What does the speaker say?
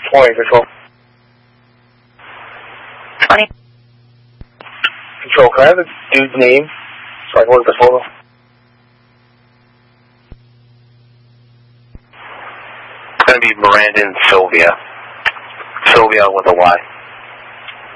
20, Control. 20. Control, can I have the dude's name so I can look at the photo? It's going to be Brandon Sylvia. Sylvia with a Y.